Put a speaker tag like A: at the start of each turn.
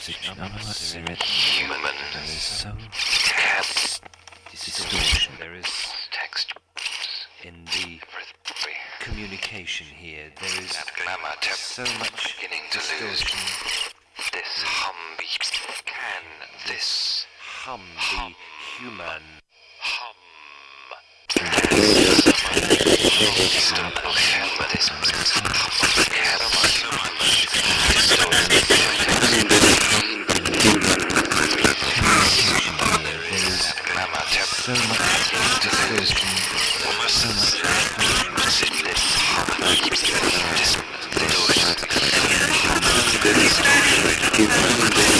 A: human. There is so distortion. There is text in the communication here. There is so much distortion. This hum be... Can this hum be human? Hum. So much distortion.